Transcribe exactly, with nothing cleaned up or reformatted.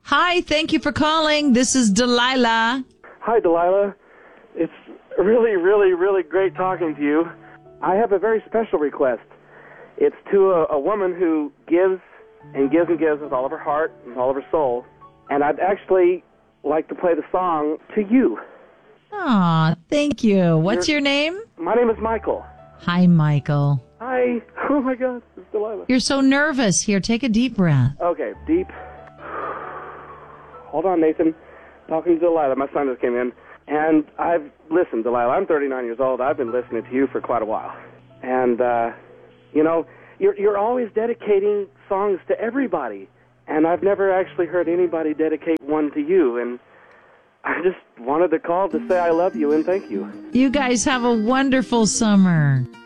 Hi, thank you for calling. This is Delilah. Hi, Delilah. It's really, really, really great talking to you. I have a very special request. It's to a, a woman who gives and gives and gives with all of her heart and all of her soul. And I'd actually like to play the song to you. Aw, thank you. What's You're, your name? My name is Michael. Hi, Michael. Hi. Oh, my God. It's Delilah. You're so nervous. Here, take a deep breath. Okay, deep. Hold on, Nathan. Talking to Delilah. My son just came in. And I've listened, Delilah. I'm thirty-nine years old. I've been listening to you for quite a while. And, uh, you know, you're, you're always dedicating songs to everybody. And I've never actually heard anybody dedicate one to you. And I just wanted to call to say I love you and thank you. You guys have a wonderful summer.